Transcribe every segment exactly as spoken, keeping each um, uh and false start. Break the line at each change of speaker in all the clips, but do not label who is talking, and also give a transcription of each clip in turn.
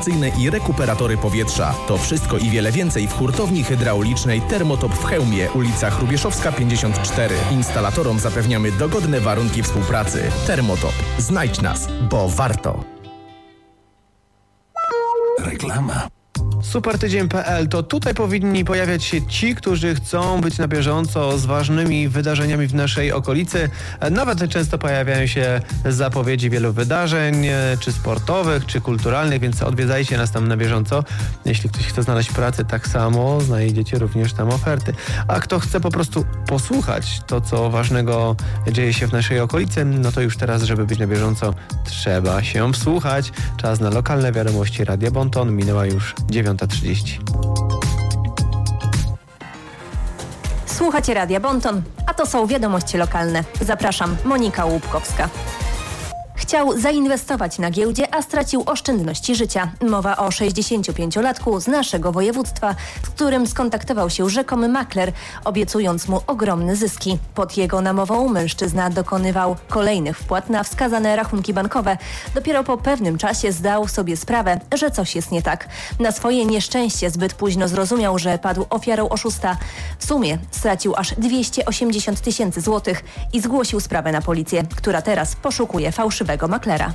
wentylacyjne i rekuperatory powietrza. To wszystko i wiele więcej w hurtowni hydraulicznej Termotop w Chełmie, ulica Hrubieszowska pięćdziesiąt cztery. Instalatorom zapewniamy dogodne warunki współpracy. Termotop. Znajdź nas, bo warto.
Reklama.
Supertydzień kropka pe el to tutaj powinni pojawiać się ci, którzy chcą być na bieżąco z ważnymi wydarzeniami w naszej okolicy. Nawet często pojawiają się zapowiedzi wielu wydarzeń, czy sportowych, czy kulturalnych, więc odwiedzajcie nas tam na bieżąco. Jeśli ktoś chce znaleźć pracę, tak samo znajdziecie również tam oferty. A kto chce po prostu posłuchać to, co ważnego dzieje się w naszej okolicy, no to już teraz, żeby być na bieżąco, trzeba się wsłuchać. Czas na lokalne wiadomości Radia Bonton. Minęła już dziewiąta trzydzieści.
Słuchacie Radia Bonton, a to są wiadomości lokalne. Zapraszam, Monika Łupkowska. Chciał zainwestować na giełdzie, a stracił oszczędności życia. Mowa o sześćdziesięciopięciolatku z naszego województwa, z którym skontaktował się rzekomy makler, obiecując mu ogromne zyski. Pod jego namową mężczyzna dokonywał kolejnych wpłat na wskazane rachunki bankowe. Dopiero po pewnym czasie zdał sobie sprawę, że coś jest nie tak. Na swoje nieszczęście zbyt późno zrozumiał, że padł ofiarą oszusta. W sumie stracił aż dwieście osiemdziesiąt tysięcy złotych i zgłosił sprawę na policję, która teraz poszukuje fałszywego maklera.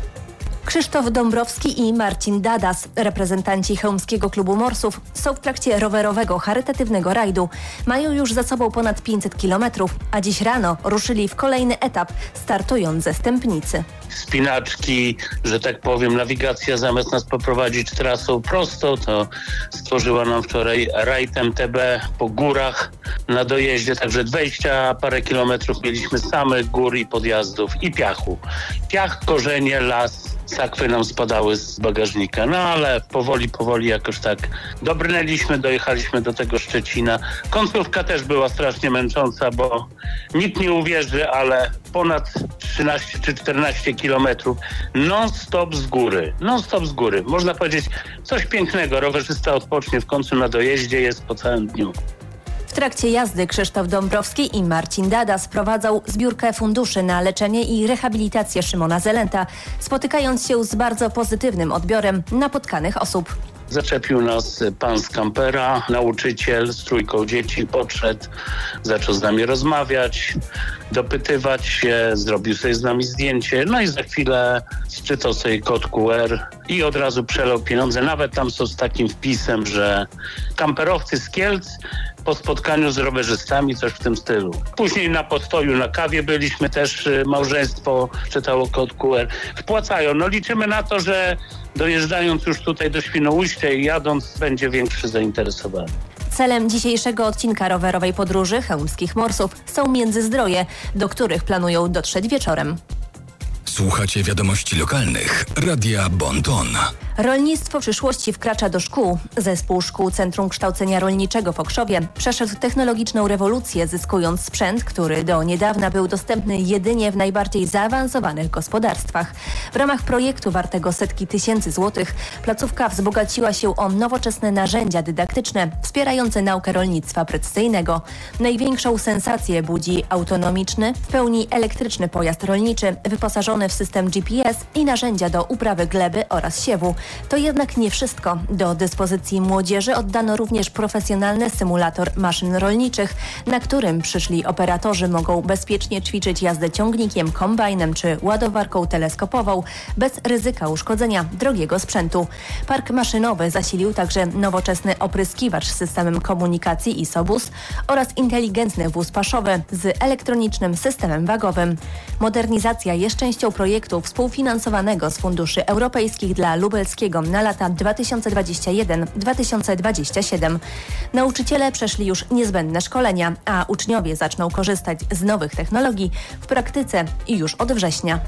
Krzysztof Dąbrowski i Marcin Dadas, reprezentanci Chełmskiego Klubu Morsów, są w trakcie rowerowego, charytatywnego rajdu. Mają już za sobą ponad pięćset kilometrów, a dziś rano ruszyli w kolejny etap, startując ze Stępnicy.
Spinaczki, że tak powiem, nawigacja zamiast nas poprowadzić trasą prosto, to stworzyła nam wczoraj rajd em te be po górach na dojeździe, także dwadzieścia parę kilometrów mieliśmy samych gór i podjazdów i piachu. Piach, korzenie, las, sakwy nam spadały z bagażnika, no ale powoli, powoli jakoś tak dobrnęliśmy, dojechaliśmy do tego Szczecina. Końcówka też była strasznie męcząca, bo nikt nie uwierzy, ale ponad trzynaście czy czternaście kilometrów non-stop z góry, non-stop z góry. Można powiedzieć coś pięknego, rowerzysta odpocznie w końcu na dojeździe, jest po całym dniu.
W trakcie jazdy Krzysztof Dąbrowski i Marcin Dadas prowadzą zbiórkę funduszy na leczenie i rehabilitację Szymona Zelenta, spotykając się z bardzo pozytywnym odbiorem napotkanych osób.
Zaczepił nas pan z kampera, nauczyciel z trójką dzieci, podszedł, zaczął z nami rozmawiać, dopytywać się, zrobił sobie z nami zdjęcie, no i za chwilę sczytał sobie kod ku er i od razu przelał pieniądze. Nawet tam są z takim wpisem, że kamperowcy z Kielc po spotkaniu z rowerzystami, coś w tym stylu. Później na postoju, na kawie byliśmy też, małżeństwo czytało kod ku er. Wpłacają, no liczymy na to, że dojeżdżając już tutaj do Świnoujścia i jadąc będzie większe zainteresowanie.
Celem dzisiejszego odcinka rowerowej podróży Chełmskich Morsów są Międzyzdroje, do których planują dotrzeć wieczorem.
Słuchacie wiadomości lokalnych Radia Bonton.
Rolnictwo przyszłości wkracza do szkół. Zespół Szkół Centrum Kształcenia Rolniczego w Okrzowie przeszedł technologiczną rewolucję, zyskując sprzęt, który do niedawna był dostępny jedynie w najbardziej zaawansowanych gospodarstwach. W ramach projektu wartego setki tysięcy złotych placówka wzbogaciła się o nowoczesne narzędzia dydaktyczne wspierające naukę rolnictwa precyzyjnego. Największą sensację budzi autonomiczny, w pełni elektryczny pojazd rolniczy wyposażony w system G P S i narzędzia do uprawy gleby oraz siewu. To jednak nie wszystko. Do dyspozycji młodzieży oddano również profesjonalny symulator maszyn rolniczych, na którym przyszli operatorzy mogą bezpiecznie ćwiczyć jazdę ciągnikiem, kombajnem czy ładowarką teleskopową bez ryzyka uszkodzenia drogiego sprzętu. Park maszynowy zasilił także nowoczesny opryskiwacz z systemem komunikacji ISOBUS oraz inteligentny wóz paszowy z elektronicznym systemem wagowym. Modernizacja jest częścią projektu współfinansowanego z funduszy europejskich dla Lubelskiego na lata dwa tysiące dwudziesty pierwszy do dwa tysiące dwudziestego siódmego. Nauczyciele przeszli już niezbędne szkolenia, a uczniowie zaczną korzystać z nowych technologii w praktyce i już od września.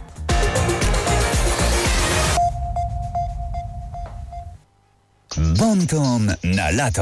Bonton na lato.